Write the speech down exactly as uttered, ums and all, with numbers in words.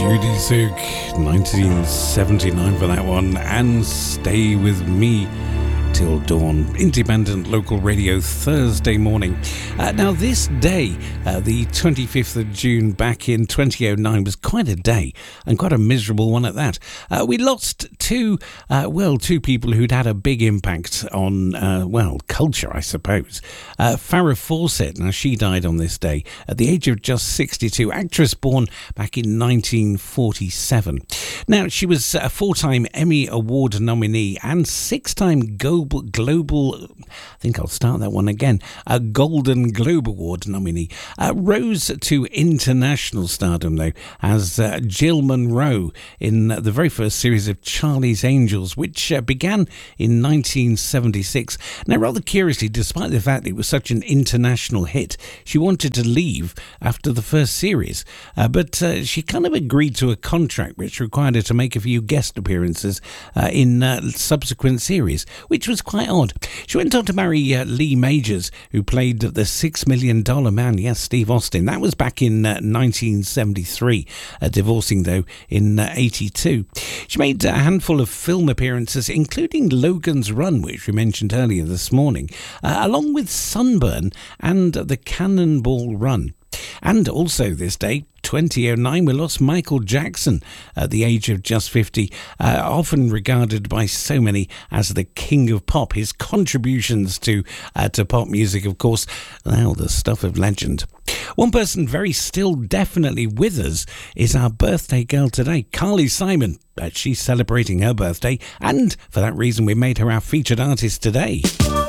Judy Zook, nineteen seventy-nine for that one, and Stay With Me Till Dawn. Independent local radio Thursday morning. Uh, now this day, uh, the twenty-fifth of June back in twenty oh nine, was quite a day, and quite a miserable one at that. Uh, we lost two, uh, well, two people who'd had a big impact on, uh, well, culture, I suppose. Uh, Farrah Fawcett, now she died on this day at the age of just sixty-two, actress born back in nineteen forty-seven. Now, she was a four-time Emmy Award nominee and six-time Global, Global, I think I'll start that one again, a Golden Globe Award nominee. Uh, rose to international stardom, though, as uh, Jill Munroe in the very first series of Charlie's Angels, which uh, began in nineteen seventy-six. Now, rather curiously, despite the fact it was such an international hit, she wanted to leave after the first series, uh, but uh, she kind of agreed to a contract which required her to make a few guest appearances uh, in uh, subsequent series, which was quite odd. She went on to marry uh, Lee Majors, who played the Six Million Dollar Man, yes, Steve Austin. That was back in uh, nineteen seventy-three, uh, divorcing, though, in uh, eighty-two. She made a handful of film appearances, including Logan's Run, which we mentioned earlier this morning, uh, along with Sunburn and The Cannonball Run. And also this day, twenty oh nine, we lost Michael Jackson at the age of just fifty, uh, often regarded by so many as the king of pop. His contributions to uh, to pop music, of course, well, the stuff of legend. One person very still definitely with us is our birthday girl today, Carly Simon. Uh, she's celebrating her birthday, and for that reason we made her our featured artist today.